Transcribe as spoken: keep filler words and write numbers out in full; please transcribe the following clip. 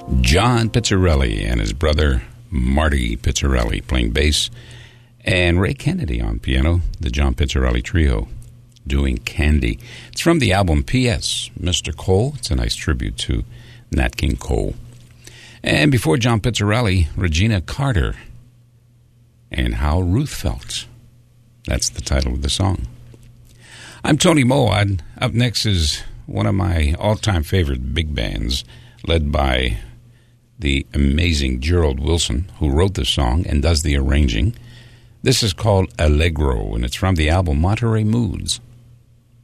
John Pizzarelli and his brother Marty Pizzarelli playing bass, and Ray Kennedy on piano, the John Pizzarelli Trio, doing Candy. It's from the album P S Mister Cole. It's a nice tribute to Nat King Cole. And before John Pizzarelli, Regina Carter and How Ruth Felt. That's the title of the song. I'm Tony Moad. Up next is one of my all-time favorite big bands, led by the amazing Gerald Wilson, who wrote the song and does the arranging. This is called Allegro, and it's from the album Monterey Moods.